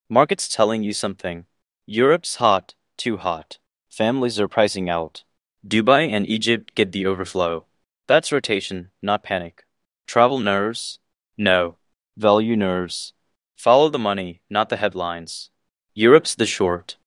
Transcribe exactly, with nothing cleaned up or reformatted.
Market's telling you something. Europe's hot, too hot. Families are pricing out. Dubai and Egypt get the overflow. That's rotation, not panic. Travel nerves? No. Value nerves. Follow the money, not the headlines. Europe's the short.